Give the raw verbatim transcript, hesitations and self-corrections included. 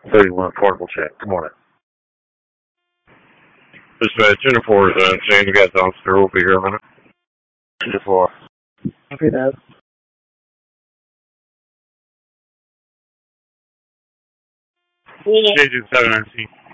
thirty-one portable check. Good morning. Dispatch, Unit four is uh, James. We got dumpster. We'll be here in a minute. Unit four. Copy that. Station seven, I see.